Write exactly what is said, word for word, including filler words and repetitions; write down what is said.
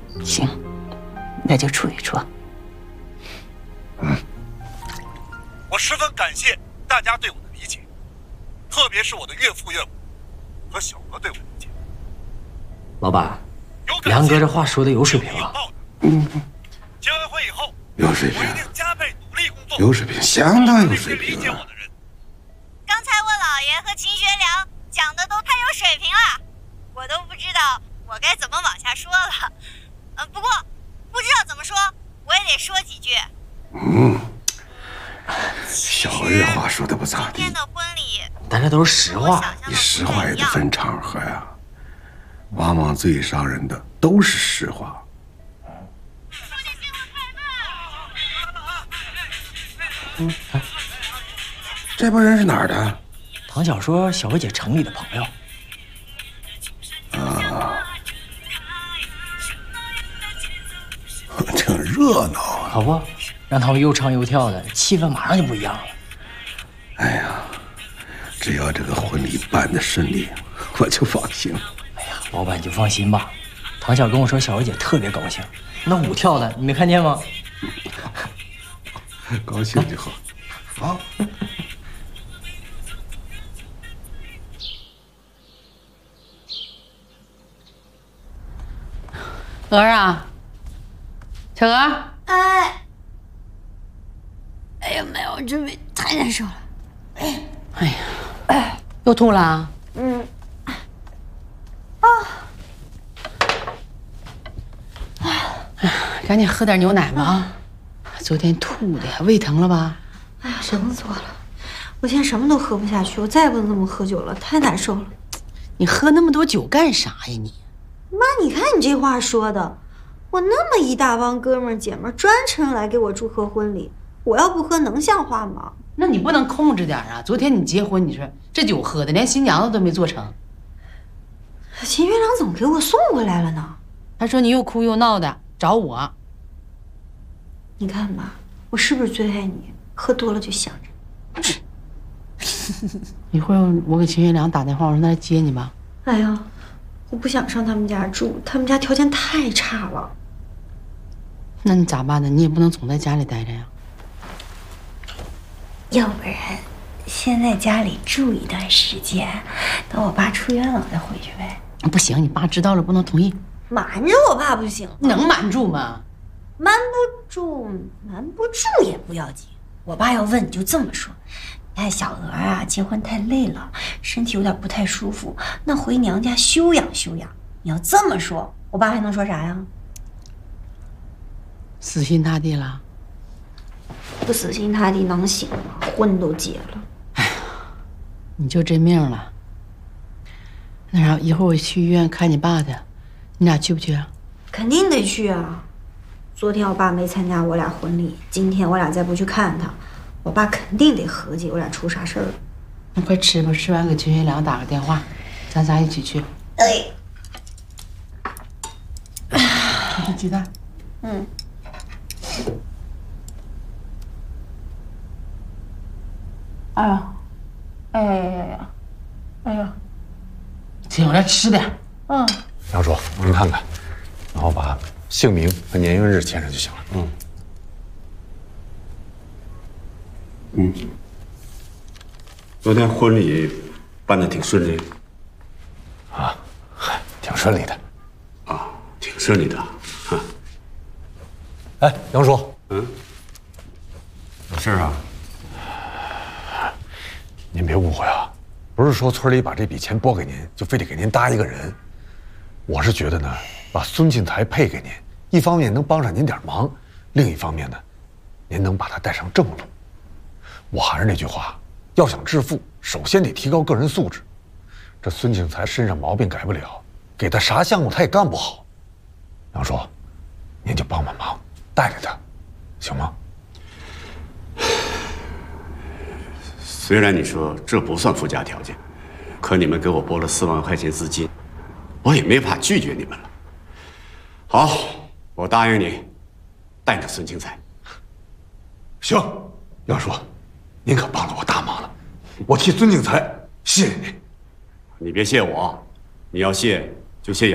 行，那就处一处。 嗯， 我十分感谢大家对我的理解，特别是我的岳父岳母和小娥对我的理解。 老板，杨哥这话说的有水平啊。 嗯，结完婚以后， 有水平， 我一定加倍努力工作， 有水平，相当有水平啊。 刚才我姥爷和秦学良讲的都太有水平了，我都不知道我该怎么往下说了。呃，不过不知道怎么说，我也得说几句。 嗯，小娥这话说的不咋地。 今天的婚礼， 但这都是实话， 你实话也得分场合呀。往往最伤人的都是实话。嗯，这帮人是哪儿的？ 唐晓说小薇姐城里的朋友。 啊，挺热闹啊！ 好不，让他们又唱又跳的，气氛马上就不一样了。 哎呀，只要这个婚礼办得顺利，我就放心了。 哎呀，老板就放心吧。唐晓跟我说，小薇姐特别高兴，那舞跳的你没看见吗？ 高兴就好。好。 娥儿啊，小娥， 哎，哎呀妈呀，我这胃太难受了。 哎，哎呀，哎，又吐了？ 嗯。 啊。哎呀，赶紧喝点牛奶吧啊！昨天吐的呀，胃疼了吧？ 哎呀，疼死我了！我现在什么都喝不下去，我再也不能这么喝酒了，太难受了。 你喝那么多酒干啥呀你？ 妈，你看你这话说的，我那么一大帮哥们儿姐们儿专程来给我祝贺婚礼，我要不喝能像话吗？ 那你不能控制点啊！昨天你结婚，你说这酒喝的连新娘子都没做成。 秦月良怎么给我送回来了呢？ 他说你又哭又闹的，找我。 你看吧，我是不是最爱你？喝多了就想着。 一会儿我给秦月良打电话，我让他来接你吧。 哎呀，我不想上他们家住，他们家条件太差了。 那你咋办呢？你也不能总在家里待着呀。 要不然先在家里住一段时间，等我爸出院了再回去呗。 不行，你爸知道了不能同意。 瞒着我爸不行， 能瞒住吗？ 瞒不住，瞒不住也不要紧。我爸要问你就这么说。你看小娥啊，结婚太累了，身体有点不太舒服，那回娘家休养休养。你要这么说，我爸还能说啥呀？ 死心塌地了。 不死心塌地能行吗？婚都结了。 哎呀，你就这命了。那啥，一会儿我去医院看你爸去，你俩去不去啊？ 肯定得去啊！昨天我爸没参加我俩婚礼，今天我俩再不去看他，我爸肯定得合计我俩出啥事儿了。 那快吃吧，吃完给秦学良打个电话，咱仨一起去。 哎， 吃吃鸡蛋。 嗯。哎呀，哎呀呀呀，哎呀！ 请我来吃点。 嗯。 杨叔，您看看，然后把姓名和年月日签上就行了。 嗯。嗯。昨天婚礼办得挺顺利。 啊，嗨，挺顺利的。 啊，挺顺利的。哈。 哎，杨叔。 嗯。有事啊？ 您别误会啊，不是说村里把这笔钱拨给您，就非得给您搭一个人。我是觉得呢，把孙庆才配给您，一方面能帮上您点忙，另一方面呢，您能把他带上正路。我还是那句话，要想致富，首先得提高个人素质。这孙庆才身上毛病改不了，给他啥项目他也干不好。杨叔，您就帮帮忙，带着他，行吗？ 虽然你说这不算附加条件，可你们给我拨了四万块钱资金，我也没法拒绝你们了。好，我答应你，带着孙庆才。 行，杨叔，您可帮了我大忙了，我替孙庆才谢谢您。 你别谢我，你要谢就谢